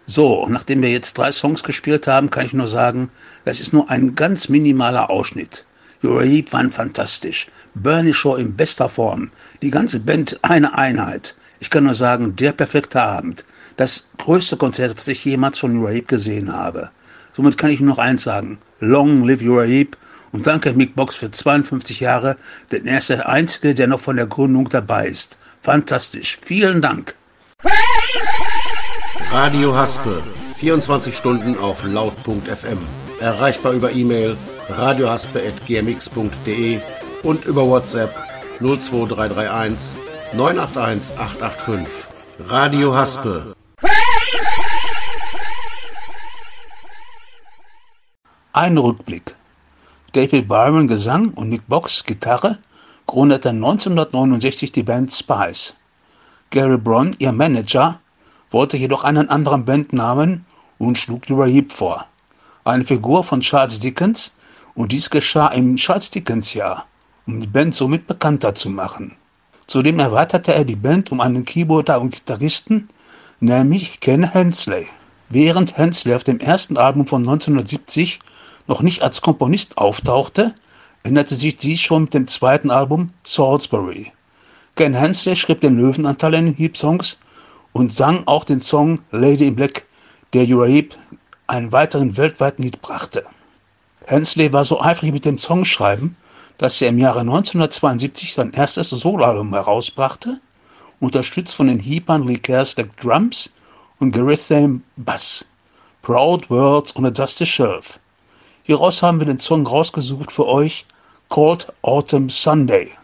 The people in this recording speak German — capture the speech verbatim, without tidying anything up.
So, nachdem wir jetzt drei Songs gespielt haben, kann ich nur sagen, das ist nur ein ganz minimaler Ausschnitt. Uriah Heep waren fantastisch. Bernie Shaw in bester Form. Die ganze Band eine Einheit. Ich kann nur sagen, der perfekte Abend. Das größte Konzert, was ich jemals von Uriah Heep gesehen habe. Somit kann ich nur noch eins sagen. Long live Uriah Heep und danke Mick Box für zweiundfünfzig Jahre, denn er ist der Einzige, der noch von der Gründung dabei ist. Fantastisch. Vielen Dank. Radio Haspe, vierundzwanzig Stunden auf laut punkt f m. Erreichbar über E-Mail radiohaspe at g m x punkt d e und über WhatsApp null zwei drei drei eins neun acht eins acht acht fünf. Radio Haspe. Ein Rückblick. David Byron Gesang und Mick Box Gitarre gründeten neunzehnhundertneunundsechzig die Band Spice. Gary Brown, ihr Manager, wollte jedoch einen anderen Bandnamen und schlug Uriah Heep vor. Eine Figur von Charles Dickens, und dies geschah im Charles Dickens Jahr, um die Band somit bekannter zu machen. Zudem erweiterte er die Band um einen Keyboarder und Gitarristen, nämlich Ken Hensley. Während Hensley auf dem ersten Album von neunzehnhundertsiebzig noch nicht als Komponist auftauchte, änderte sich dies schon mit dem zweiten Album Salisbury. Ken Hensley schrieb den Löwenanteil in den Heep-Songs und sang auch den Song Lady in Black, der Uriah Heep einen weiteren weltweiten Hit brachte. Hensley war so eifrig mit dem Songschreiben, dass er im Jahre neunzehnhundertzweiundsiebzig sein erstes Soloalbum herausbrachte, unterstützt von den Heepern Lee Kerslake Drums und Gary Thame Bass, Proud Words und Dusty Shelf. Hieraus haben wir den Song rausgesucht für euch, Cold Autumn Sunday.